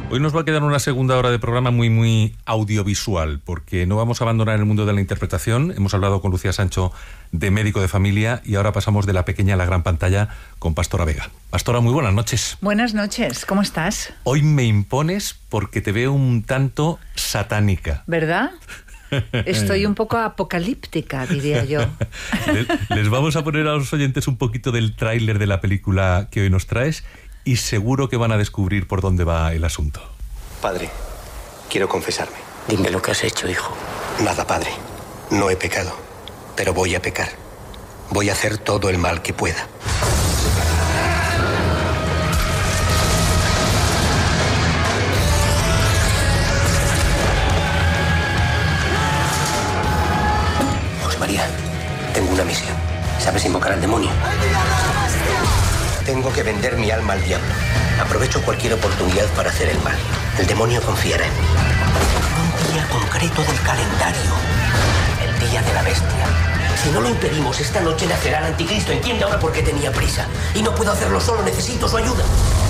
Hoy nos va a quedar una segunda hora de programa muy audiovisual, porque no vamos a abandonar el mundo de la interpretación. Hemos hablado con Lucía Sancho de médico de familia y ahora pasamos de la pequeña a la gran pantalla con Pastora Vega. Pastora, muy buenas noches. Buenas noches, ¿cómo estás? Hoy me impones porque te veo un tanto satánica. ¿Verdad? Estoy un poco apocalíptica, diría yo. Les vamos a poner a los oyentes un poquito del tráiler de la película que hoy nos traes y seguro que van a descubrir por dónde va el asunto. Padre, quiero confesarme. Dime lo que has hecho, hijo. Nada, padre. No he pecado, pero voy a pecar. Voy a hacer todo el mal que pueda. José María, tengo una misión. ¿Sabes invocar al demonio? Tengo que vender mi alma al diablo. Aprovecho cualquier oportunidad para hacer el mal. El demonio confiará en mí. Un día concreto del calendario. El día de la bestia. Si no lo impedimos, esta noche nacerá el anticristo. Entiende ahora por qué tenía prisa. Y no puedo hacerlo solo, necesito su ayuda.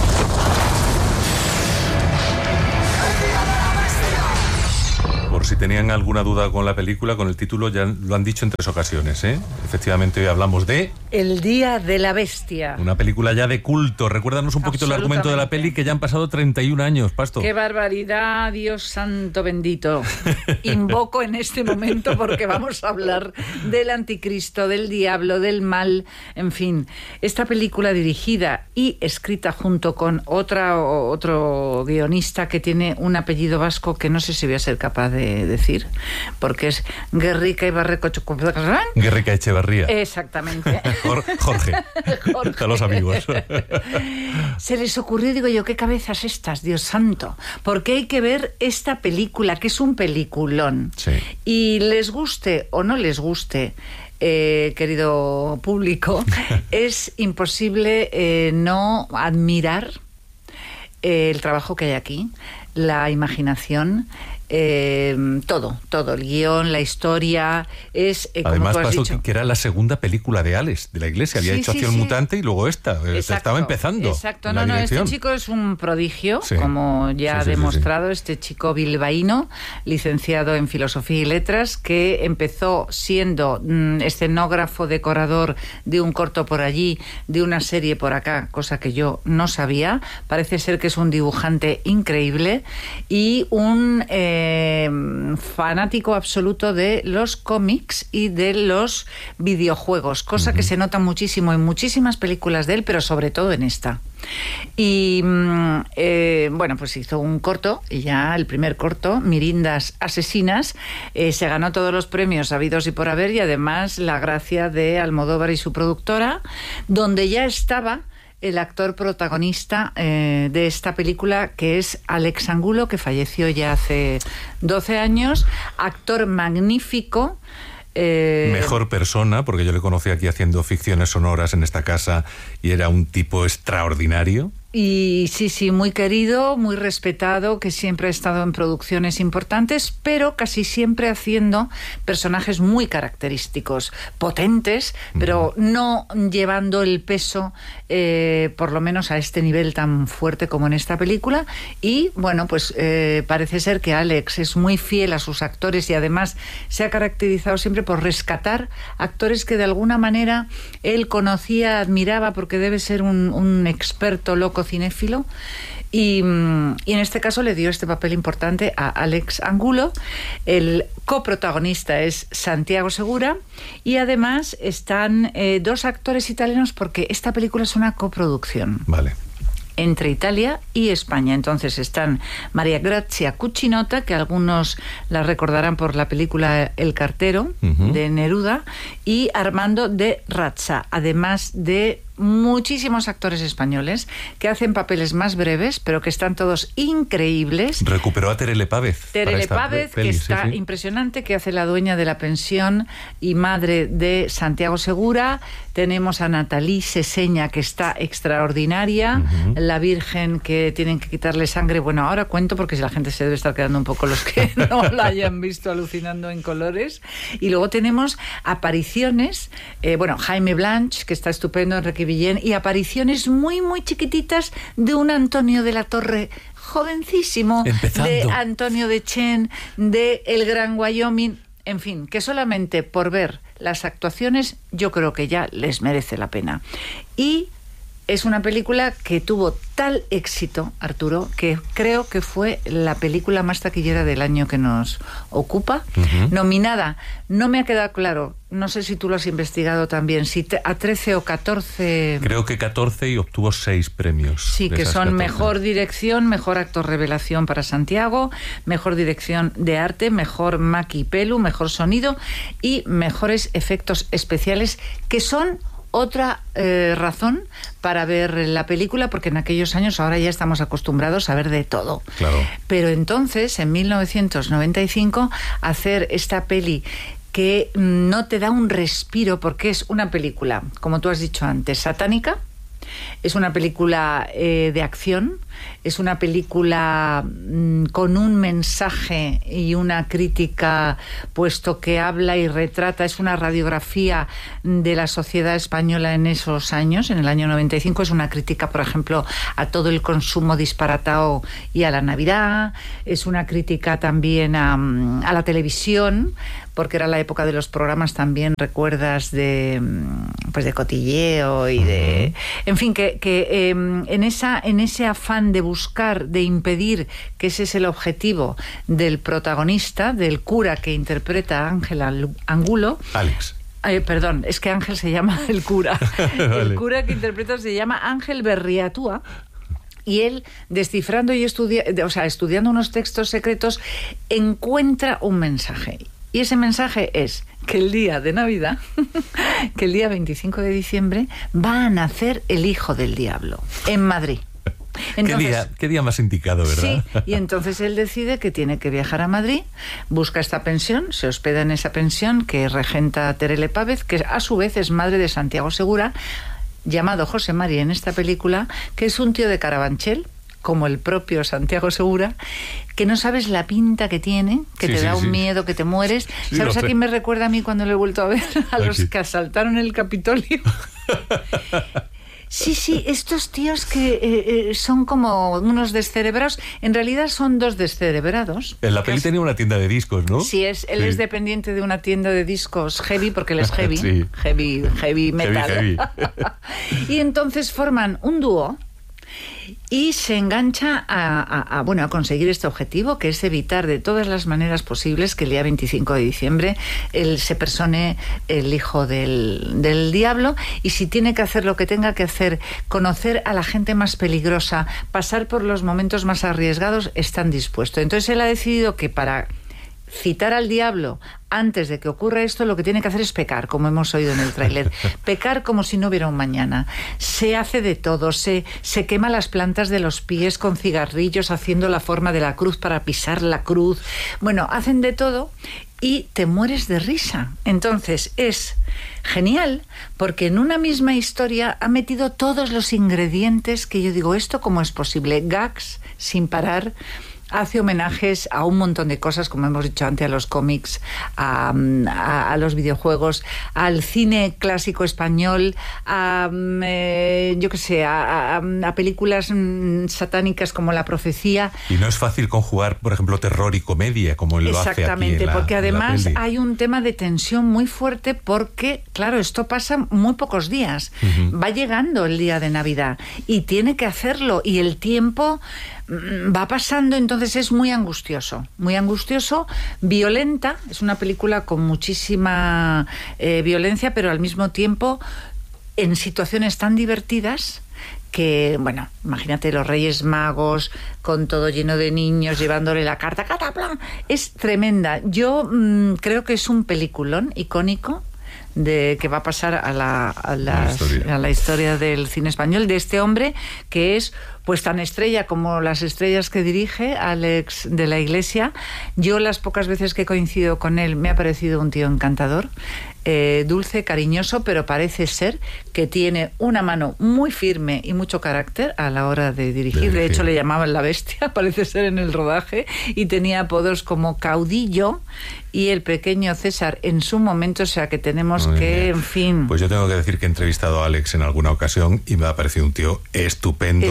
Por si tenían alguna duda con la película, con el título, ya lo han dicho en 3 ocasiones, ¿eh? Efectivamente, hoy hablamos de... El Día de la Bestia. Una película ya de culto. Recuérdanos un poquito el argumento de la peli, que ya han pasado 31 años, Pasto. ¡Qué barbaridad, Dios santo bendito! Invoco en este momento porque vamos a hablar del anticristo, del diablo, del mal, en fin. Esta película dirigida y escrita junto con otro guionista que tiene un apellido vasco que no sé si voy a ser capaz de decir, porque es Guerrica Ibarreco. Guerrica Echevarría. Exactamente. Jorge. A los amigos. Se les ocurrió, digo yo, qué cabezas estas, Dios santo, porque hay que ver esta película, que es un peliculón. Sí. Y les guste o no les guste, querido público, es imposible no admirar el trabajo que hay aquí, la imaginación, todo, el guión, la historia, es además como tú has pasó dicho, que era la segunda película de Alex, de la Iglesia. Había hecho Acción Mutante y luego esta. Estaba empezando. Exacto, no, este chico es un prodigio, sí, como ya ha demostrado. Sí. Este chico bilbaíno, licenciado en Filosofía y Letras, que empezó siendo escenógrafo, decorador de un corto por allí, de una serie por acá, cosa que yo no sabía. Parece ser que es un dibujante increíble y un fanático absoluto de los cómics y de los videojuegos, cosa que se nota muchísimo en muchísimas películas de él, pero sobre todo en esta. Y bueno, pues hizo un corto, y ya el primer corto, Mirindas Asesinas, se ganó todos los premios habidos y por haber, y además la gracia de Almodóvar y su productora, donde ya estaba el actor protagonista de esta película, que es Alex Angulo, que falleció ya hace 12 años, actor magnífico. Mejor persona, porque yo le conocí aquí haciendo ficciones sonoras en esta casa y era un tipo extraordinario. Y sí, muy querido, muy respetado, que siempre ha estado en producciones importantes, pero casi siempre haciendo personajes muy característicos, potentes, pero no llevando el peso, por lo menos a este nivel tan fuerte como en esta película. Y bueno, pues parece ser que Alex es muy fiel a sus actores y además se ha caracterizado siempre por rescatar actores que de alguna manera él conocía, admiraba, porque debe ser un experto loco cinéfilo, y en este caso le dio este papel importante a Alex Angulo. El coprotagonista es Santiago Segura y además están 2 actores italianos, porque esta película es una coproducción. Vale. Entre Italia y España. Entonces están María Grazia Cuccinota, que algunos la recordarán por la película El cartero, de Neruda, y Armando de Razza, además de muchísimos actores españoles que hacen papeles más breves, pero que están todos increíbles. Recuperó a Terele Pávez. Terele Pávez, que está impresionante, que hace la dueña de la pensión y madre de Santiago Segura. Tenemos a Nathalie Seseña, que está extraordinaria. La Virgen, que tienen que quitarle sangre. Bueno, ahora cuento porque si la gente se debe estar quedando un poco, los que no la hayan visto, alucinando en colores. Y luego tenemos apariciones, Jaime Blanch, que está estupendo, Enrique Villén, y apariciones muy, muy chiquititas de un Antonio de la Torre jovencísimo, Empezando. de Antonio de Chen, de El Gran Wyoming, en fin, que solamente por ver las actuaciones yo creo que ya les merece la pena. Y es una película que tuvo tal éxito, Arturo, que creo que fue la película más taquillera del año que nos ocupa. Nominada, no me ha quedado claro, no sé si tú lo has investigado también, si a 13 o 14... Creo que 14 y obtuvo 6 premios. Sí, que son 14. mejor dirección, mejor actor revelación para Santiago, mejor dirección de arte, mejor maqui pelu, mejor sonido y mejores efectos especiales, que son otra razón para ver la película, porque en aquellos años, ahora ya estamos acostumbrados a ver de todo. Claro. Pero entonces, en 1995, hacer esta peli que no te da un respiro, porque es una película, como tú has dicho antes, satánica, es una película de acción, es una película con un mensaje y una crítica, puesto que habla y retrata, es una radiografía de la sociedad española en esos años, en el año 95, es una crítica, por ejemplo, a todo el consumo disparatado y a la Navidad, es una crítica también a la televisión, porque era la época de los programas también, recuerdas, de cotilleo y de... En fin, que en ese afán de buscar, de impedir, que ese es el objetivo del protagonista, del cura que interpreta a Ángel Angulo... Alex. Perdón, es que Ángel se llama el cura. Vale. El cura que interpreta se llama Ángel Berriatúa. Y él, descifrando y estudiando unos textos secretos, encuentra un mensaje. Y ese mensaje es que el día de Navidad, que el día 25 de diciembre, va a nacer el hijo del diablo en Madrid. Entonces, ¿Qué día más indicado, verdad? Sí, y entonces él decide que tiene que viajar a Madrid, busca esta pensión, se hospeda en esa pensión que regenta Terele Pávez, que a su vez es madre de Santiago Segura, llamado José Mari en esta película, que es un tío de Carabanchel, como el propio Santiago Segura, que no sabes la pinta que tiene, que te da un miedo, que te mueres. Sí, ¿Sabes a quién me recuerda a mí cuando lo he vuelto a ver? A los que asaltaron el Capitolio. Sí, estos tíos que son como unos descerebrados, en realidad son dos descerebrados. En la peli tenía una tienda de discos, ¿no? Sí, él es dependiente de una tienda de discos heavy, porque él es heavy, Sí. heavy metal. Heavy. Y entonces forman un dúo y se engancha a conseguir este objetivo, que es evitar de todas las maneras posibles que el día 25 de diciembre él se persone el hijo del diablo, y si tiene que hacer lo que tenga que hacer, conocer a la gente más peligrosa, pasar por los momentos más arriesgados, están dispuestos. Entonces él ha decidido que para citar al diablo antes de que ocurra esto, lo que tiene que hacer es pecar, como hemos oído en el tráiler. Pecar como si no hubiera un mañana. Se hace de todo, se quema las plantas de los pies con cigarrillos, haciendo la forma de la cruz para pisar la cruz. Bueno, hacen de todo y te mueres de risa. Entonces es genial, porque en una misma historia ha metido todos los ingredientes que yo digo, ¿esto cómo es posible? Gags sin parar. Hace homenajes a un montón de cosas, como hemos dicho antes, a los cómics, a los videojuegos, al cine clásico español, a películas satánicas como La Profecía. Y no es fácil conjugar, por ejemplo, terror y comedia, como él lo hace aquí. Exactamente, porque además peli. hay un tema de tensión muy fuerte, porque, claro, esto pasa muy pocos días. Va llegando el día de Navidad y tiene que hacerlo, y el tiempo va pasando, entonces es muy angustioso, violenta, es una película con muchísima violencia, pero al mismo tiempo en situaciones tan divertidas que, bueno, imagínate los Reyes Magos con todo lleno de niños llevándole la carta, ¡cataplan! Es tremenda. Yo creo que es un peliculón icónico que va a pasar a la historia del cine español, de este hombre que es pues tan estrella como las estrellas que dirige, Alex de la Iglesia. Yo las pocas veces que he coincidido con él me ha parecido un tío encantador, dulce, cariñoso, pero parece ser que tiene una mano muy firme y mucho carácter a la hora de dirigir. De hecho, le llamaban la bestia, parece ser, en el rodaje, y tenía apodos como Caudillo y el pequeño César en su momento, o sea que tenemos en fin... Pues yo tengo que decir que he entrevistado a Alex en alguna ocasión y me ha parecido un tío estupendo, encantador,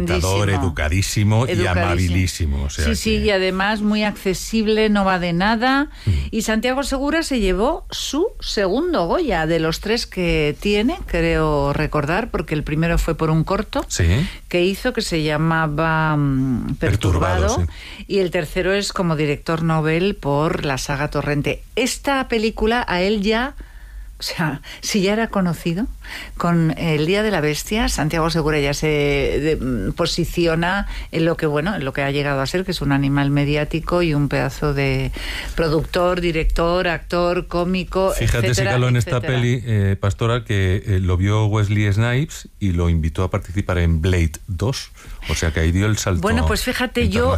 encantador, educadísimo y amabilísimo. O sea sí, y además muy accesible, no va de nada. Y Santiago Segura se llevó su segundo Goya, de los 3 que tiene, creo recordar, porque el primero fue por un corto que hizo, que se llamaba Perturbado, y el tercero es como director Nobel por la saga Torrente. Esta película a él ya... O sea, si ya era conocido, con El Día de la Bestia, Santiago Segura ya se posiciona en lo que, bueno, en lo que ha llegado a ser, que es un animal mediático y un pedazo de productor, director, actor, cómico, Fíjate, etcétera, si caló en esta etcétera. peli, Pastora, que lo vio Wesley Snipes y lo invitó a participar en Blade 2. O sea, que ahí dio el salto. Bueno, pues fíjate, yo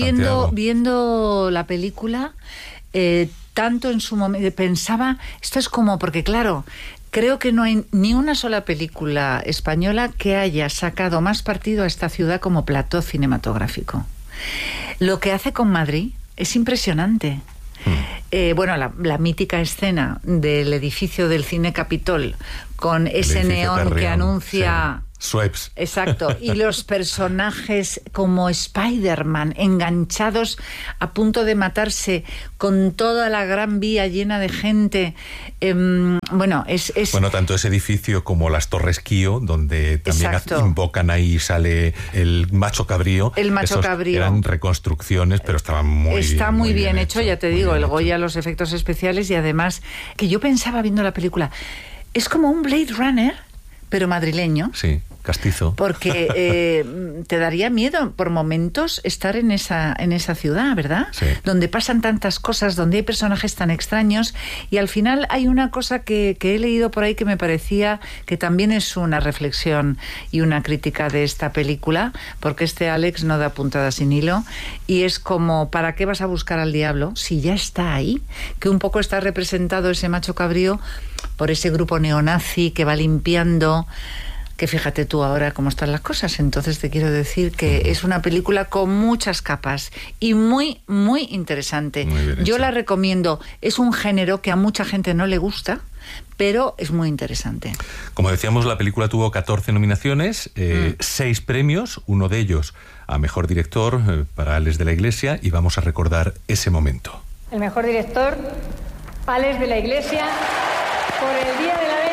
viendo la película... tanto en su momento pensaba, esto es como, porque claro, creo que no hay ni una sola película española que haya sacado más partido a esta ciudad como plató cinematográfico. Lo que hace con Madrid es impresionante. Bueno, la mítica escena del edificio del Cine Capitol con ese neón Carrión, que anuncia... Schweppes. Exacto, y los personajes como Spider-Man enganchados a punto de matarse con toda la Gran Vía llena de gente. Bueno, Bueno, tanto ese edificio como las Torres Kío, donde también invocan ahí, sale el macho cabrío. El macho cabrío. Eran reconstrucciones, pero estaban muy bien hecho, ya te digo, el Goya, los efectos especiales, y además que yo pensaba viendo la película, es como un Blade Runner, pero madrileño. Sí, castizo. Porque te daría miedo por momentos estar en esa ciudad, ¿verdad? Sí. Donde pasan tantas cosas, donde hay personajes tan extraños, y al final hay una cosa que he leído por ahí que me parecía que también es una reflexión y una crítica de esta película, porque este Alex no da puntada sin hilo, y es como, ¿para qué vas a buscar al diablo si ya está ahí? Que un poco está representado ese macho cabrío por ese grupo neonazi que va limpiando, que fíjate tú ahora cómo están las cosas. Entonces te quiero decir que es una película con muchas capas y muy, muy interesante. Muy Yo la recomiendo. Es un género que a mucha gente no le gusta, pero es muy interesante. Como decíamos, la película tuvo 14 nominaciones, 6 premios, uno de ellos a Mejor Director para Alex de la Iglesia, y vamos a recordar ese momento. El mejor director, Alex de la Iglesia, por El Día de la